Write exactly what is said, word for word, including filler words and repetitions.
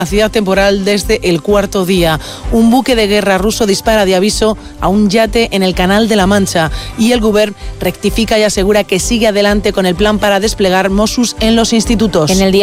Ciudad temporal desde el cuarto día. Un buque de guerra ruso dispara de aviso a un yate en el Canal de la Mancha y el Govern rectifica y asegura que sigue adelante con el plan para desplegar Mossos en los institutos. En el día